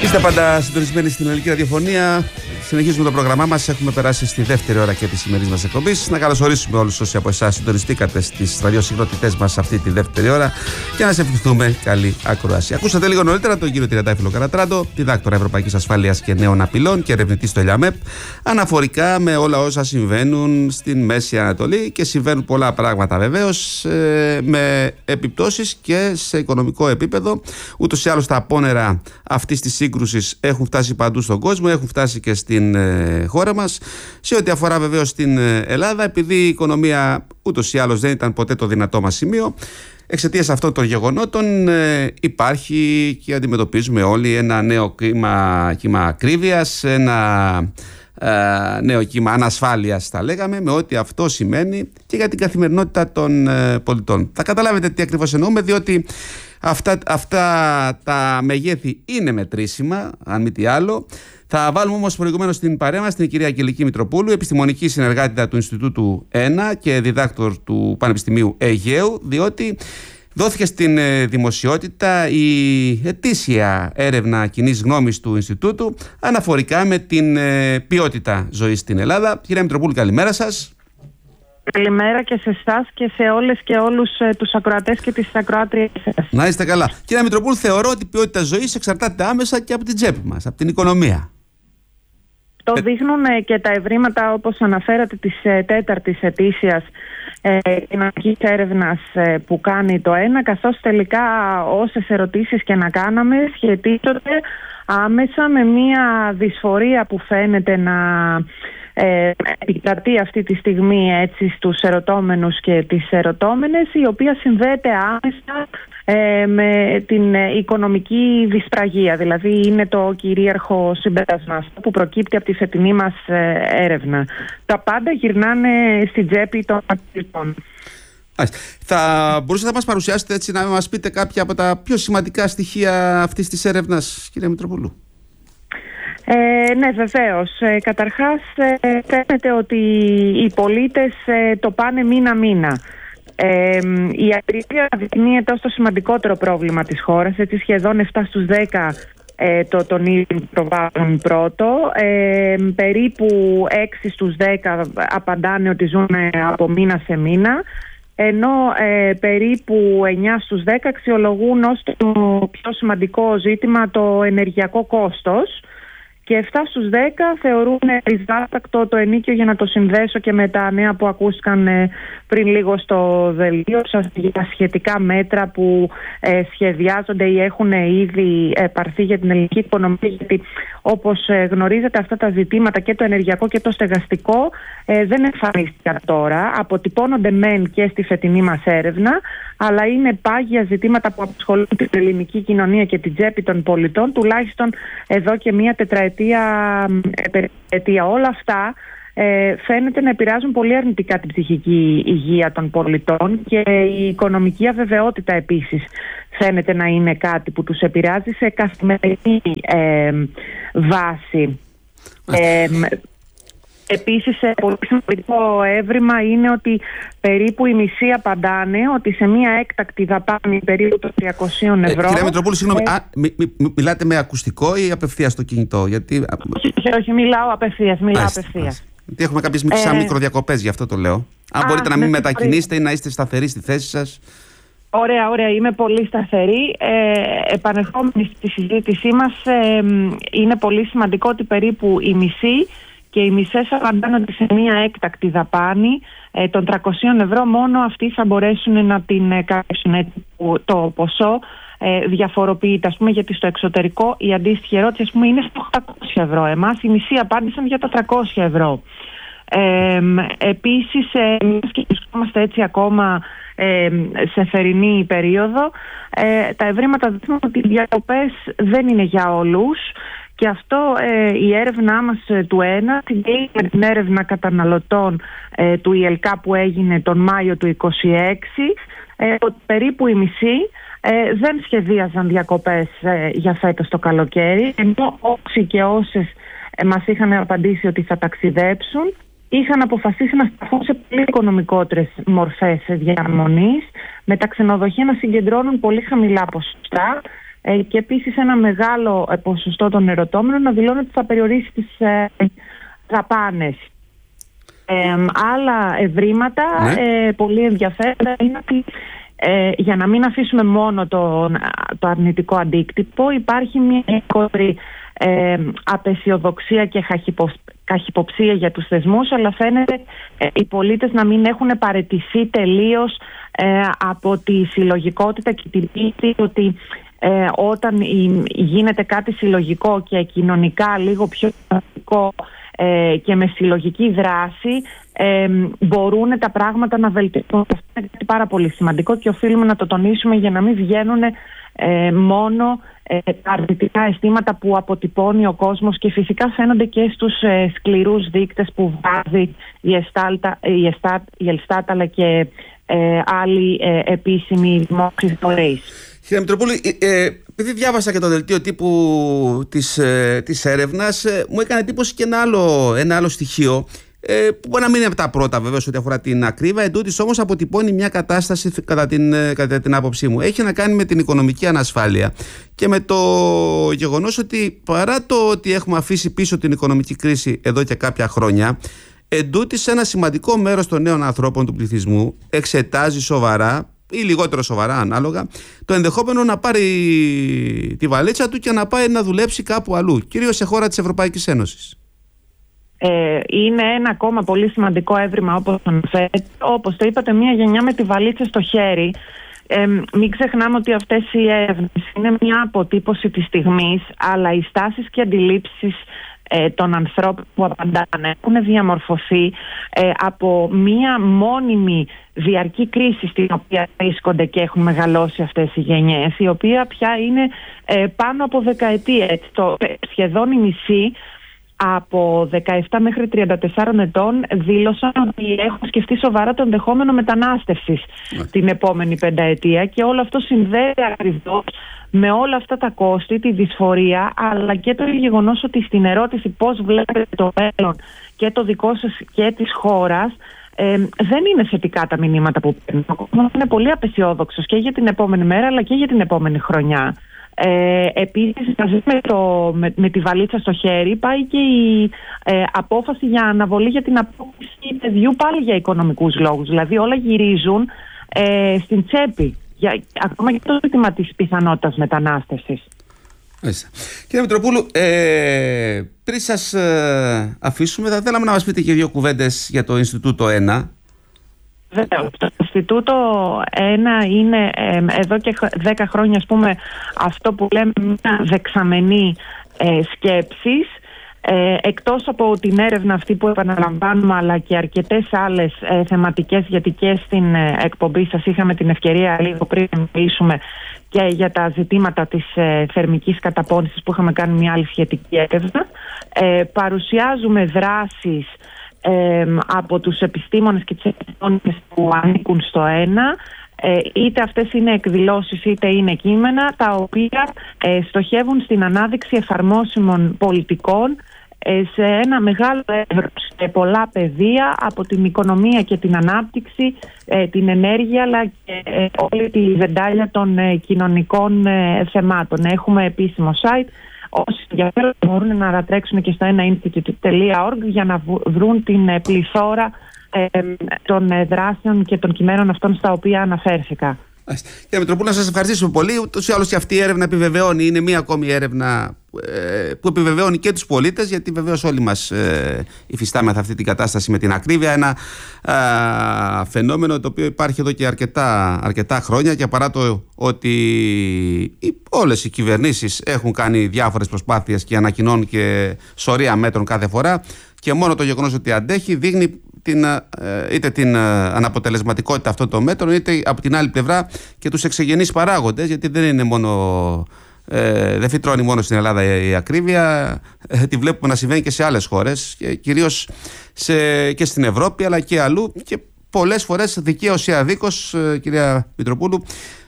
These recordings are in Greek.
Είστε πάντα συντονισμένοι στην Ελληνική Ραδιοφωνία. Συνεχίζουμε το πρόγραμμά μας. Έχουμε περάσει στη δεύτερη ώρα και τη σημερινή μας εκπομπής. Να καλωσορίσουμε όλους όσοι από εσάς συντονιστήκατε στις ραδιοσυχνότητές μας αυτή τη δεύτερη ώρα και να σε ευχηθούμε καλή ακρόαση. Ακούσατε λίγο νωρίτερα τον κύριο Τριαντάφυλλο Καρατράντο, διδάκτορα Ευρωπαϊκής Ασφάλειας και Νέων Απειλών και ερευνητή στο ΕΛΙΑΜΕΠ, αναφορικά με όλα όσα συμβαίνουν στην Μέση Ανατολή, και συμβαίνουν πολλά πράγματα βεβαίως, με επιπτώσεις και σε οικονομικό επίπεδο. Ούτως ή άλλως τα απόνερα αυτής της σύγκρουσης έχουν φτάσει παντού στον κόσμο, έχουν φτάσει και στην χώρα μας. Σε ό,τι αφορά βεβαίως την Ελλάδα, επειδή η οικονομία ούτως ή άλλως δεν ήταν ποτέ το δυνατό μας σημείο, εξαιτίας αυτών των γεγονότων υπάρχει και αντιμετωπίζουμε όλοι ένα νέο κύμα ακρίβειας, ένα νέο κύμα ανασφάλειας, θα λέγαμε, με ό,τι αυτό σημαίνει και για την καθημερινότητα των πολιτών. Θα καταλάβετε τι ακριβώς εννοούμε, διότι αυτά τα μεγέθη είναι μετρήσιμα, αν μη τι άλλο. Θα βάλουμε όμως προηγουμένως στην παρέα μας την κυρία Αγγελική Μητροπούλου, επιστημονική συνεργάτητα του Ινστιτούτου 1 και διδάκτορ του Πανεπιστημίου Αιγαίου, διότι δόθηκε στην δημοσιότητα η ετήσια έρευνα κοινής γνώμης του Ινστιτούτου αναφορικά με την ποιότητα ζωής στην Ελλάδα. Κυρία Μητροπούλου, καλημέρα σας. Καλημέρα και σε εσάς και σε όλες και όλους τους ακροατές και τις ακροάτριες σας. Να είστε καλά. Κυρία Μητροπούλου, θεωρώ ότι η ποιότητα ζωής εξαρτάται άμεσα και από την τσέπη μας, από την οικονομία. Το δείχνουν και τα ευρήματα, όπως αναφέρατε, της τέταρτης ετήσιας κοινωνικής έρευνας που κάνει το ΕΝΑ, καθώς τελικά όσες ερωτήσεις και να κάναμε σχετίζονται άμεσα με μια δυσφορία που φαίνεται να επικρατεί αυτή τη στιγμή έτσι στους ερωτώμενους και τις ερωτώμενες, η οποία συνδέεται άμεσα με την οικονομική δυσπραγία. Δηλαδή είναι το κυρίαρχο συμπέρασμα που προκύπτει από τη φετινή μας έρευνα. Τα πάντα γυρνάνε στην τσέπη των πολιτών. Θα μπορούσατε να μας παρουσιάσετε, έτσι, να μας πείτε κάποια από τα πιο σημαντικά στοιχεία αυτής της έρευνας, κύριε Μητροπούλου? Ναι, βεβαίως. Καταρχάς, φαίνεται ότι οι πολίτες το πάνε μήνα-μήνα. Η ακρίβεια δεικνύεται ως το σημαντικότερο πρόβλημα της χώρας. Έτσι, σχεδόν 7 στους 10 το τονίζουν, προβάλλουν πρώτο. Περίπου 6 στους 10 απαντάνε ότι ζουν από μήνα σε μήνα, ενώ περίπου 9 στους 10 αξιολογούν ως το πιο σημαντικό ζήτημα το ενεργειακό κόστος, και 7 στους 10 θεωρούν ριζάτακτο το ενοίκιο, για να το συνδέσω και με τα νέα που ακούστηκαν πριν λίγο στο δελτίο σας για σχετικά μέτρα που σχεδιάζονται ή έχουν ήδη πάρθει για την ελληνική οικονομία, γιατί όπως γνωρίζετε αυτά τα ζητήματα, και το ενεργειακό και το στεγαστικό, δεν εμφανίστηκαν τώρα. Αποτυπώνονται μεν και στη φετινή μας έρευνα, αλλά είναι πάγια ζητήματα που απασχολούν την ελληνική κοινωνία και την τσέπη των πολιτών τουλάχιστον εδώ και μία τετραετία. Όλα αυτά φαίνεται να επηρεάζουν πολύ αρνητικά την ψυχική υγεία των πολιτών, και η οικονομική αβεβαιότητα επίσης φαίνεται να είναι κάτι που τους επηρεάζει σε καθημερινή βάση. Επίσης, πολύ σημαντικό έβριμα είναι ότι περίπου οι μισοί απαντάνε ότι σε μια έκτακτη δαπάνη περίπου των 300 ευρώ. Κυρία Μητροπούλου, συγγνώμη, μιλάτε με ακουστικό ή απευθείας στο κινητό? Γιατί... Όχι, μιλάω απευθείας. Γιατί έχουμε κάποιες μικροδιακοπές, γι' αυτό το λέω. Αν μπορείτε να μην μετακινήσετε ή να είστε σταθεροί στη θέση σας. Ωραία, είμαι πολύ σταθερή. Επανερχόμενη στη συζήτησή μας, είναι πολύ σημαντικό ότι περίπου οι μισοί και οι μισές απαντάνε ότι σε μια έκτακτη δαπάνη των 300 ευρώ μόνο αυτοί θα μπορέσουν να την καλύψουν. Το ποσό διαφοροποιείται, ας πούμε, γιατί στο εξωτερικό η αντίστοιχη ερώτηση, ας πούμε, είναι στο 800 ευρώ. Εμάς οι μισοί απάντησαν για τα 300 ευρώ. Επίσης, και βρισκόμαστε έτσι ακόμα σε θερινή περίοδο, τα ευρήματα δείχνουν ότι οι διακοπές δεν είναι για όλους. Και αυτό η έρευνά μας του ΕΝΑ συγκλίνει με την έρευνα καταναλωτών του ΙΕΛΚΑ που έγινε τον Μάιο του 2026, ότι περίπου οι μισοί δεν σχεδίαζαν διακοπές για φέτος το καλοκαίρι, ενώ όσοι και όσες μας είχαν απαντήσει ότι θα ταξιδέψουν, είχαν αποφασίσει να σταθούν σε πολύ οικονομικότερες μορφές διαμονής, με τα ξενοδοχεία να συγκεντρώνουν πολύ χαμηλά ποσοστά, και επίσης ένα μεγάλο ποσοστό των ερωτώμενων να δηλώνει ότι θα περιορίσει τις δαπάνες. Άλλα ευρήματα πολύ ενδιαφέροντα είναι ότι για να μην αφήσουμε μόνο το αρνητικό αντίκτυπο, υπάρχει μια γενικότερη απεσιοδοξία και καχυποψία για τους θεσμούς, αλλά φαίνεται οι πολίτες να μην έχουν παραιτηθεί τελείως από τη συλλογικότητα και την πίστη ότι όταν γίνεται κάτι συλλογικό και κοινωνικά λίγο πιο κοινωνικό και με συλλογική δράση μπορούν τα πράγματα να βελτιωθούν. Αυτό είναι κάτι πάρα πολύ σημαντικό και οφείλουμε να το τονίσουμε για να μην βγαίνουν μόνο τα αρνητικά αισθήματα που αποτυπώνει ο κόσμος και φυσικά φαίνονται και στους σκληρούς δείκτες που βάζει η Ελστάτ αλλά και άλλοι επίσημοι δημόσιοι φορείς. Κύριε Μητροπούλου, επειδή διάβασα και το δελτίο τύπου της έρευνας, μου έκανε εντύπωση και ένα άλλο στοιχείο που μπορεί να μην είναι από τα πρώτα βεβαίως ό,τι αφορά την ακρίβεια, εντούτοις όμως αποτυπώνει μια κατάσταση κατά την άποψή μου. Έχει να κάνει με την οικονομική ανασφάλεια και με το γεγονός ότι παρά το ότι έχουμε αφήσει πίσω την οικονομική κρίση εδώ και κάποια χρόνια, εντούτοις ένα σημαντικό μέρος των νέων ανθρώπων του πληθυσμού εξετάζει σοβαρά ή λιγότερο σοβαρά ανάλογα το ενδεχόμενο να πάρει τη βαλίτσα του και να πάει να δουλέψει κάπου αλλού, κυρίως σε χώρα της Ευρωπαϊκής Ένωσης. Είναι ένα ακόμα πολύ σημαντικό έβριμα, όπως αναφέρετε. Όπως το είπατε, μια γενιά με τη βαλίτσα στο χέρι. Μην ξεχνάμε ότι αυτές οι έρευνες είναι μια αποτύπωση της στιγμής, αλλά οι στάσεις και αντιλήψεις των ανθρώπων που απαντάνε έχουν διαμορφωθεί από μία μόνιμη διαρκή κρίση στην οποία βρίσκονται και έχουν μεγαλώσει αυτές οι γενιές, η οποία πια είναι πάνω από δεκαετία. Σχεδόν η μισή από 17 μέχρι 34 ετών δήλωσαν ότι έχουν σκεφτεί σοβαρά το ενδεχόμενο μετανάστευσης την επόμενη πενταετία, και όλο αυτό συνδέεται ακριβώς με όλα αυτά τα κόστη, τη δυσφορία, αλλά και το γεγονός ότι στην ερώτηση πώς βλέπετε το μέλλον και το δικό σας και της χώρας, δεν είναι θετικά τα μηνύματα που παίρνουν. Είναι πολύ απεσιόδοξος και για την επόμενη μέρα αλλά και για την επόμενη χρονιά. Επίσης, με τη βαλίτσα στο χέρι πάει και η απόφαση για αναβολή για την απόκτηση παιδιού, πάλι για οικονομικούς λόγους. Δηλαδή όλα γυρίζουν στην τσέπη, ακόμα και το ζήτημα της πιθανότητας μετανάστευσης. Κύριε Μητροπούλου, πριν σας αφήσουμε, θα θέλαμε να μας πείτε και δύο κουβέντες για το Ινστιτούτο 1. Βεβαίως. Το Ινστιτούτο 1 είναι εδώ και 10 χρόνια, ας πούμε, αυτό που λέμε μια δεξαμενή σκέψης. Εκτός από την έρευνα αυτή που επαναλαμβάνουμε, αλλά και αρκετές άλλες θεματικές, γιατί και στην εκπομπή σας είχαμε την ευκαιρία λίγο πριν να μιλήσουμε και για τα ζητήματα της θερμικής καταπώνησης που είχαμε κάνει μια άλλη σχετική έρευνα. Παρουσιάζουμε δράσεις από τους επιστήμονες και τις επιστήμονες που ανήκουν στο 1, είτε αυτές είναι εκδηλώσεις είτε είναι κείμενα, τα οποία στοχεύουν στην ανάδειξη εφαρμόσιμων πολιτικών σε ένα μεγάλο εύρος, σε πολλά πεδία, από την οικονομία και την ανάπτυξη, την ενέργεια, αλλά και όλη τη βεντάλια των κοινωνικών θεμάτων. Έχουμε επίσημο site. Όσοι ενδιαφέρονται μπορούν να ανατρέξουν και στο enainstitute.org για να βρουν την πληθώρα των δράσεων και των κειμένων αυτών στα οποία αναφέρθηκα. Κύριε Μητροπούλου, να σας ευχαριστήσουμε πολύ. Ούτως ή άλλως και αυτή η έρευνα επιβεβαιώνει, είναι μία ακόμη έρευνα που επιβεβαιώνει και τους πολίτες, γιατί βεβαίως όλοι μας υφιστάμεθα αυτή την κατάσταση με την ακρίβεια. Ένα φαινόμενο το οποίο υπάρχει εδώ και αρκετά χρόνια, και παρά το ότι όλες οι κυβερνήσεις έχουν κάνει διάφορες προσπάθειες και ανακοινώνουν και σωρία μέτρων κάθε φορά, και μόνο το γεγονός ότι αντέχει δείχνει είτε την αναποτελεσματικότητα αυτών των μέτρων, είτε από την άλλη πλευρά και τους εξωγενείς παράγοντες, γιατί δεν είναι δεν φυτρώνει μόνο στην Ελλάδα η ακρίβεια, τη βλέπουμε να συμβαίνει και σε άλλες χώρες, και κυρίως και στην Ευρώπη αλλά και αλλού, και πολλές φορές δικαίως ή αδίκως, κυρία Μητροπούλου,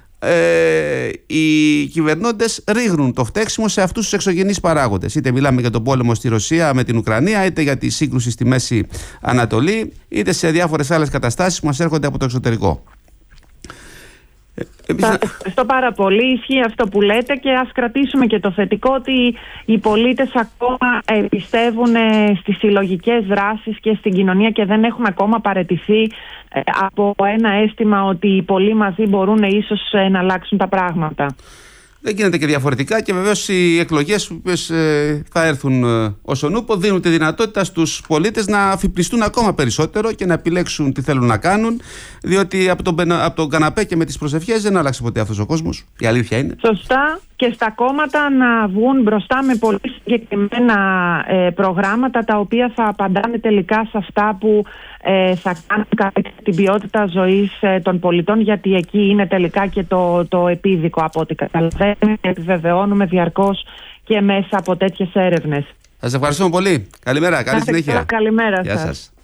οι κυβερνώντες ρίχνουν το φταίξιμο σε αυτούς τους εξωγενείς παράγοντες. Είτε μιλάμε για τον πόλεμο στη Ρωσία με την Ουκρανία, είτε για τη σύγκρουση στη Μέση Ανατολή, είτε σε διάφορες άλλες καταστάσεις που μας έρχονται από το εξωτερικό. Ευχαριστώ πάρα πολύ. Ισχύει αυτό που λέτε και ας κρατήσουμε και το θετικό ότι οι πολίτες ακόμα πιστεύουν στις συλλογικές δράσεις και στην κοινωνία και δεν έχουν ακόμα παραιτηθεί από ένα αίσθημα ότι οι πολλοί μαζί μπορούν ίσως να αλλάξουν τα πράγματα. Δεν γίνεται και διαφορετικά και βεβαίως οι εκλογές που θα έρθουν ως ο νούπο δίνουν τη δυνατότητα στους πολίτες να αφυπνιστούν ακόμα περισσότερο και να επιλέξουν τι θέλουν να κάνουν, διότι από τον καναπέ και με τις προσευχές δεν άλλαξε ποτέ αυτός ο κόσμος. Η αλήθεια είναι. Σωστά, και στα κόμματα να βγουν μπροστά με πολύ συγκεκριμένα προγράμματα τα οποία θα απαντάνε τελικά σε αυτά που θα κάνουν την ποιότητα ζωής των πολιτών, γιατί εκεί είναι τελικά και το επίδικο από ό,τι καταλαβαίνουμε και επιβεβαιώνουμε διαρκώς και μέσα από τέτοιες έρευνες. Σας ευχαριστούμε πολύ. Καλημέρα, καλή συνέχεια. Καλημέρα Γεια σας. σας.